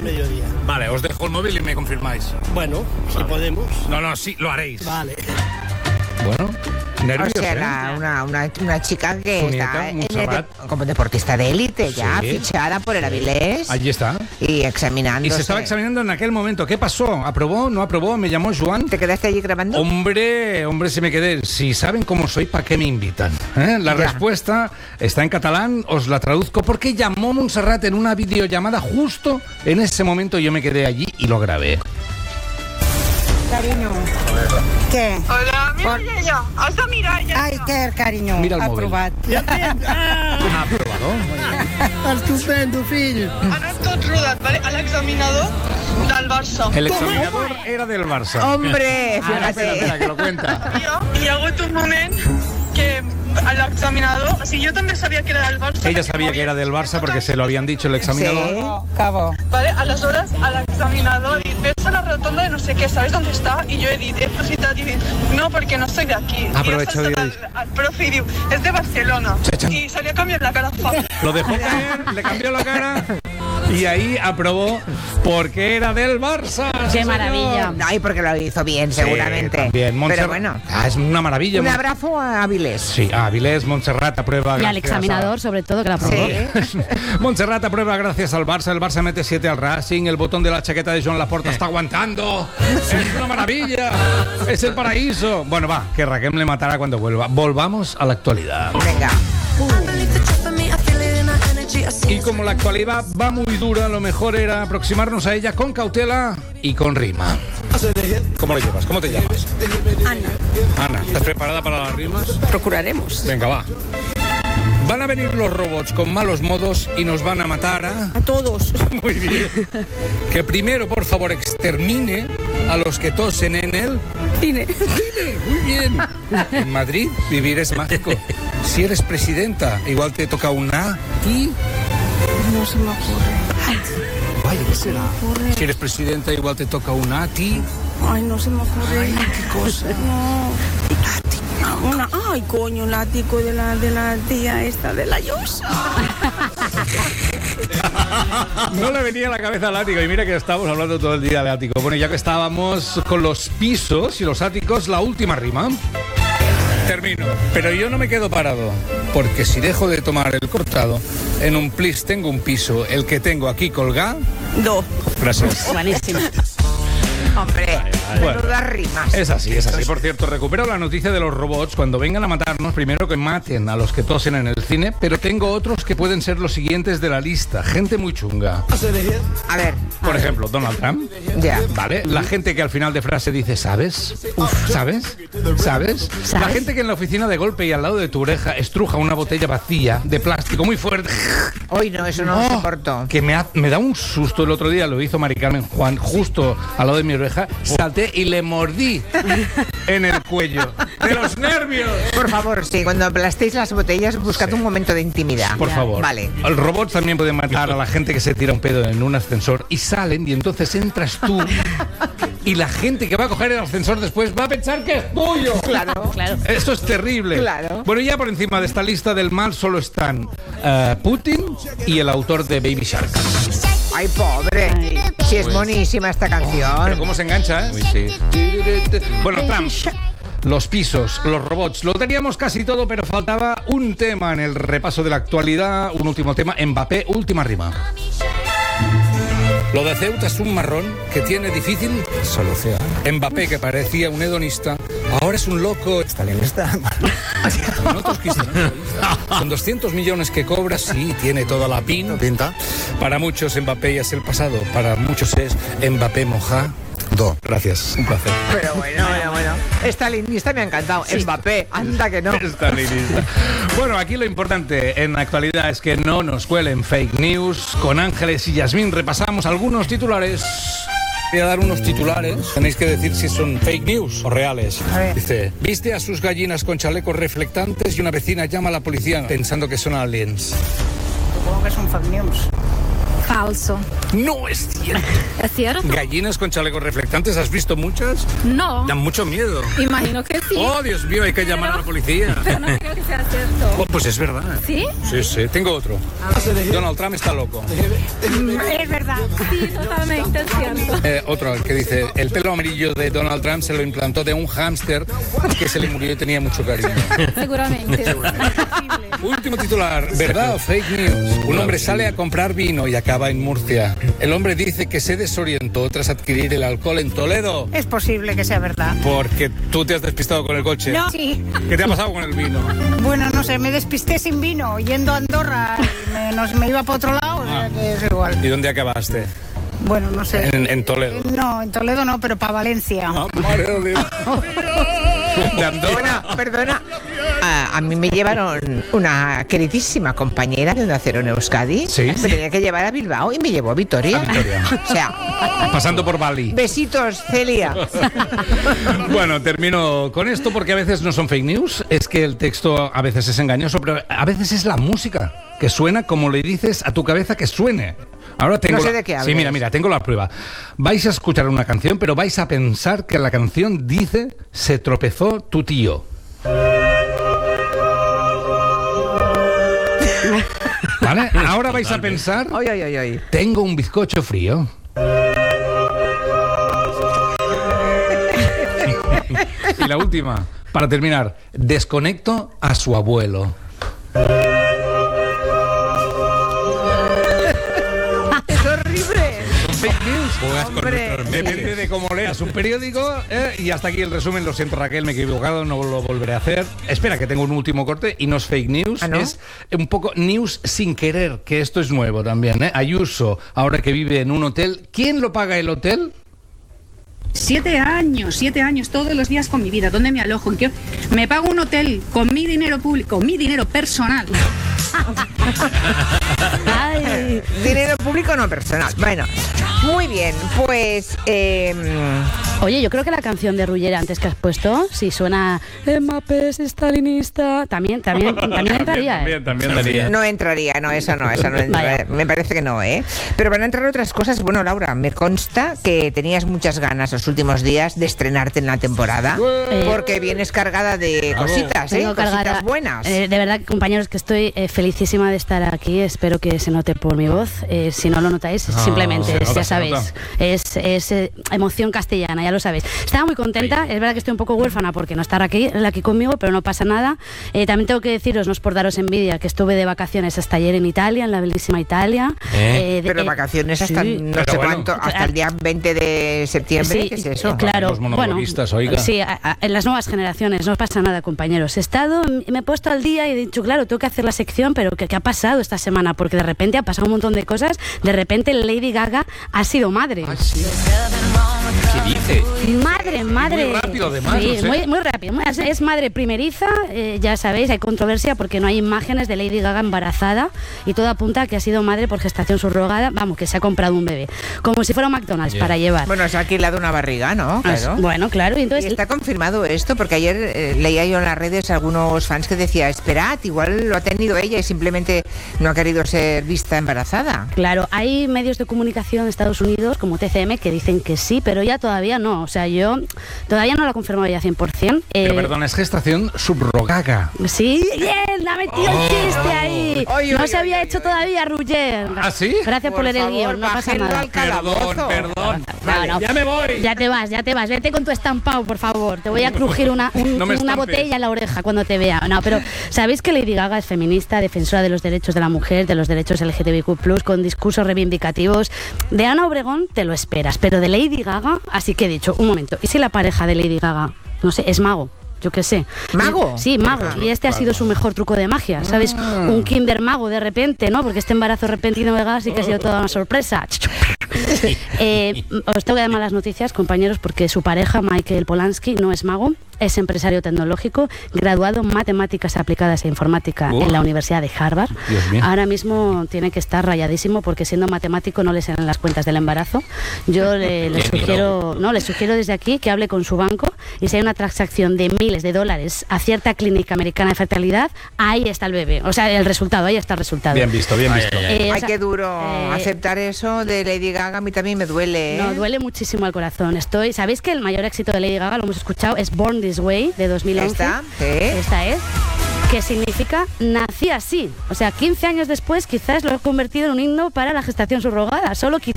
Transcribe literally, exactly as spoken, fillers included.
mediodía. Vale, os dejo el móvil y me confirmáis. Bueno, vale. Si podemos. No, no, sí, lo haréis. Vale. Bueno, nervios, o sea, ¿eh? la, una, una, una chica que Su está nieta, en el Montserrat. de- como deportista de élite ya, Sí. fichada por el Avilés Allí está. y examinándose. Y se estaba examinando en aquel momento. ¿Qué pasó? ¿Aprobó? ¿No aprobó? ¿Me llamó Joan? ¿Te quedaste allí grabando? Hombre, hombre, si me quedé. Si saben cómo soy, ¿para qué me invitan? ¿Eh? La Ya. respuesta está en catalán, os la traduzco, porque llamó Montserrat en una videollamada justo en ese momento. Yo me quedé allí y lo grabé. Cariño. Què? Hola, mira Hola. ja, ja. Has de mirar ja. Ai, què, carinyo? Mira el móvil. Aprovat. Ja tens! Ah, ¿Ha aprobado? estupendo, fill. Ha anat tot rodat, vale? A l'examinador del Barça. El examinador era del Barça. ¡Hombre! Espera, espera, espera, que lo cuenta. Jo, hi ha hagut un moment que a l'examinador... O sigui, jo també sabia que era del Barça. Ella sabía que era del Barça porque se lo habían dicho el examinador. Sí. Cabo. Vale, aleshores, a l'examinador ha dit, ves a la rotonda de no sé què, ¿sabes dónde está? I jo he dit, he aprofitat i he dit, no, perquè no soy de aquí. Aprovecho I de ha ir. saltat el, el profe i diu, és de Barcelona. I se li ha canviat la cara fa. Lo dejó caer, le cambió la cara y ahí aprobó porque era del Barça. ¡Qué señor. maravilla! Ay, porque lo hizo bien, Sí, seguramente. también. Pero Montserrat- bueno, Ah, es una maravilla. un Mon- abrazo a Avilés. Sí, a Avilés, Montserrat aprueba. Y al gracias examinador, sobre todo, que la aprobó. Sí. a- Montserrat aprueba gracias al Barça. El Barça mete siete al Racing. El botón de la chaqueta de Joan Laporta está aguantando. Es una maravilla. Es el paraíso. Bueno, va, que Raquel le matará cuando vuelva. Volvamos a la actualidad. Venga. Y como la actualidad va muy dura, lo mejor era aproximarnos a ella con cautela y con rima. ¿Cómo lo llevas? ¿Cómo te llamas? Ana, Ana, ¿estás preparada para las rimas? procuraremos. Venga, va. Van a venir los robots con malos modos y nos van a matar a... A todos. Muy bien. Que primero, por favor, extermine a los que tosen en él. Cine. Muy bien. En Madrid vivir es mágico. Si eres presidenta, igual te toca una A. ¿Y? No se me ocurre. Vaya, ¿qué será? Si eres presidenta, igual te toca una a ti. Ay, no se me ocurre. Ay, qué cosa. No. Una, ay, coño, un látigo de la, de la tía esta, de la Yosa. No le venía a la cabeza al ático y mira que estamos hablando todo el día de ático. Bueno, ya que estábamos con los pisos y los áticos, la última rima. Termino. Pero yo no me quedo parado, porque si dejo de tomar el cortado, en un plis tengo un piso, el que tengo aquí colgado. Do. Gracias. Buenísima. Hombre, Bueno. menudas rimas. Es así, es así. Por cierto, recupero la noticia de los robots. Cuando vengan a matarnos, primero que maten a los que tosen en el cine, pero tengo otros que pueden ser los siguientes de la lista. Gente muy chunga. A ver, Por ejemplo, Donald Trump. ya. ¿Vale? La gente que al final de frase dice, ¿sabes? Uf, ¿sabes? ¿Sabes? La ¿Sabes? gente que en la oficina de golpe y al lado de tu oreja estruja una botella vacía de plástico muy fuerte. Hoy no, eso no lo soporto. Que me, ha- me da un susto. El otro día lo hizo Mari Carmen Juan justo al lado de mi oreja. Salté y le mordí en el cuello. ¡De los nervios! Por favor, sí, cuando aplastéis las botellas, buscad Sí. un momento de intimidad. Por favor. Vale. El robot también puede matar a la gente que se tira un pedo en un ascensor y salen y entonces entras tú y la gente que va a coger el ascensor después va a pensar que es tuyo. Claro. Claro. Esto es terrible. Claro. Bueno, ya por encima de esta lista del mal solo están eh, Putin y el autor de Baby Shark. Ay, pobre. Sí, es buenísima esta Pero canción. cómo se engancha, ¿eh? Bueno, Trump. Los pisos, los robots, lo teníamos casi todo, pero faltaba un tema en el repaso de la actualidad, un último tema, Mbappé, última rima. Lo de Ceuta es un marrón que tiene difícil solución. Mbappé, que parecía un hedonista, ahora es un loco stalinista. Con otros cristianos. Con doscientos millones que cobra, sí, tiene toda la pin. Pinta. Para muchos Mbappé ya es el pasado, para muchos es Mbappé moja. Do. Gracias, un placer. Pero bueno, bueno, bueno. Estalinista me ha encantado. Mbappé, anda que no. Stalinista. Bueno, aquí lo importante en la actualidad es que no nos cuelen fake news. Con Ángeles y Yasmín repasamos algunos titulares. Voy a dar unos titulares. Tenéis que decir si son fake news o reales. A ver. Dice, viste a sus gallinas con chalecos reflectantes y una vecina llama a la policía pensando que son aliens. Supongo que es un fake news. Falso. No es cierto. ¿Es cierto? Gallinas con chalecos reflectantes, ¿has visto muchas? No. Dan mucho miedo. Imagino que sí. Oh, Dios mío, hay que llamar a la policía. Pero no creo que sea cierto. Oh, pues es verdad. ¿Sí? Sí, sí. Tengo otro. Donald Trump está loco. Es verdad. Sí, totalmente, es cierto. Eh, otro que dice, el pelo amarillo de Donald Trump se lo implantó de un hámster que se le murió y tenía mucho cariño. Seguramente. Último titular, ¿verdad o fake news? Un hombre sale a comprar vino y acaba en Murcia. El hombre dice que se desorientó tras adquirir el alcohol en Toledo. Es posible que sea verdad. Porque tú te has despistado con el coche. No. Sí. ¿Qué te ha pasado con el vino? Bueno, no sé, me despisté sin vino, yendo a Andorra, y me, no, me iba para otro lado, o sea Ah. que es igual. ¿Y dónde acabaste? Bueno, no sé. En, en Toledo. No, en Toledo no, pero para Valencia. Ah, madre de Dios. De Andorra. Perdona, perdona. A, a mí me llevaron una queridísima compañera de Onda Cero en Euskadi. Sí. Me tenía que llevar a Bilbao y me llevó a Vitoria. A Vitoria. O sea, Pasando por Bali. besitos, Celia. Bueno, termino con esto porque a veces no son fake news, es que el texto a veces es engañoso, pero a veces es la música que suena como le dices a tu cabeza que suene. Ahora tengo No sé la- de qué hablas. Sí, mira, mira, tengo la prueba. Vais a escuchar una canción, pero vais a pensar que la canción dice "se tropezó tu tío". ¿Vale? Ahora vais a pensar Oy, oy, oy, oy. "tengo un bizcocho frío". Y la última, para terminar, "desconecto a su abuelo". Es horrible. Fake news. Hombre. Depende de cómo leas un periódico. eh, y hasta aquí el resumen. Lo siento, Raquel, me he equivocado, no lo volveré a hacer. Espera, que tengo un último corte y no es fake news. ¿Ah, no? Es un poco news sin querer, que esto es nuevo también. ¿eh? Ayuso, ahora que vive en un hotel. ¿Quién lo paga el hotel? Siete años, siete años, todos los días con mi vida. ¿Dónde me alojo? ¿En qué? Me pago un hotel con mi dinero público, mi dinero personal. Ay. Dinero público no personal. Bueno, muy bien, pues... eh, Oye, yo creo que la canción de Rullera antes que has puesto, si suena Emma Pes, stalinista, también, también, también entraría, ¿eh? También, también daría. no entraría, no, eso no, eso no entra, Vaya. me parece que no, ¿eh? Pero van a entrar otras cosas. Bueno, Laura, me consta que tenías muchas ganas los últimos días de estrenarte en la temporada, Eh, porque vienes cargada de Bravo. cositas, ¿eh? Tengo cargada. Cositas buenas. Eh, de verdad, compañeros, que estoy eh, felicísima de estar aquí. Espero que se note por mi voz. Eh, si no lo notáis, Ah, simplemente, se es, nota, ya se sabéis, nota. es, es eh, emoción castellana, ya lo sabéis. Estaba muy contenta. Es verdad que estoy un poco huérfana porque no estar aquí, aquí conmigo, pero no pasa nada. Eh, también tengo que deciros, no es por daros envidia, que estuve de vacaciones hasta ayer en Italia, en la bellísima Italia. ¿Eh? Eh, de- Pero eh, vacaciones hasta sí. no Pero sé bueno. cuánto, hasta el día veinte de septiembre, Sí, ¿qué es eso? eh, Claro, Los monopolistas, bueno, oiga. sí, a- a- en las nuevas generaciones, no pasa nada, compañeros. He estado, me he puesto al día y he dicho, claro, tengo que hacer la sección, pero ¿qué, qué ha pasado esta semana? Porque de repente ha pasado un montón de cosas. De repente Lady Gaga ha sido madre. ¿Qué dice? Madre, madre. muy rápido, además, Sí, no sé. muy, muy rápido. Muy- Es, es madre primeriza, eh, ya sabéis, hay controversia porque no hay imágenes de Lady Gaga embarazada y todo apunta a que ha sido madre por gestación subrogada. Vamos, que se ha comprado un bebé. Como si fuera un McDonald's Yeah. para llevar. Bueno, se ha alquilado una barriga, ¿no? Claro. Bueno, claro. Y ¿Y entonces, está confirmado esto? Porque ayer eh, leía yo en las redes algunos fans que decía, esperad, igual lo ha tenido ella y simplemente no ha querido ser vista embarazada. claro, hay medios de comunicación de Estados Unidos como T C M que dicen que sí, pero ella todavía no. O sea, yo todavía no lo he confirmado ya cien por ciento. Pero Eh, perdona, es gestación subrogada. Sí, bien, la ha metido el Oh. chiste ahí. Oy, no oy, se oy, había oy, hecho oy. todavía, Ruller. ¿Ah, sí? Gracias por, Por leer el favor, guión, no pasa bájenlo nada. al calabozo. perdón. No, no. Ya me voy. Ya te vas, ya te vas. Vete con tu estampado, por favor. Te voy a crujir una, un- No me una estampes. botella en la oreja cuando te vea. No, pero sabéis que Lady Gaga es feminista, defensora de los derechos de la mujer, de los derechos L G T B Q plus, con discursos reivindicativos. De Ana Obregón te lo esperas, pero de Lady Gaga, así que he dicho, un momento, ¿y si la pareja de Lady Gaga, no sé, es mago? Yo qué sé. ¿Mago? Sí, mago. Ah, Y este ha sido su mejor truco de magia, ¿sabes? Un Kinder mago de repente, ¿no? Porque este embarazo repentino de Gaga sí que ha sido toda una sorpresa. Eh, os tengo que dar malas noticias, compañeros, porque su pareja, Michael Polanski, no es mago, es empresario tecnológico, graduado en matemáticas aplicadas e informática Uh. en la Universidad de Harvard. Dios mío. Ahora mismo tiene que estar rayadísimo porque siendo matemático no le salen las cuentas del embarazo. Yo le, le sugiero, no, le sugiero desde aquí que hable con su banco y si hay una transacción de miles de dólares a cierta clínica americana de fertilidad, ahí está el bebé. O sea, el resultado, ahí está el resultado. Bien visto, bien visto. Eh, o Ay, sea, qué duro eh, aceptar eso de Lady Gaga, a mí también me duele, ¿eh? No, duele muchísimo al corazón. Estoy, ¿sabéis que el mayor éxito de Lady Gaga, lo hemos escuchado, es Born This Way de dos mil once? ¿Esta? ¿Sí? Esta es. que significa nací así. O sea, quince años después quizás lo he convertido en un himno para la gestación subrogada. Solo quizás